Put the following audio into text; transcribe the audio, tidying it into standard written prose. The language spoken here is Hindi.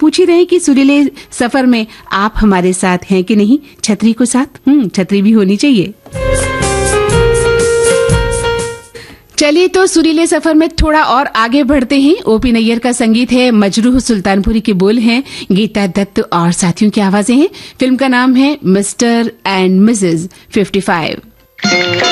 पूछ ही रहे हैं कि सुरीले सफर में आप हमारे साथ हैं कि नहीं। छतरी को साथ, छतरी भी होनी चाहिए। चलिए तो सुरीले सफर में थोड़ा और आगे बढ़ते हैं। ओपी नैयर का संगीत है, मजरूह सुल्तानपुरी के बोल हैं, गीता दत्त और साथियों की आवाजें हैं। फिल्म का नाम है मिस्टर एंड मिसेज 55।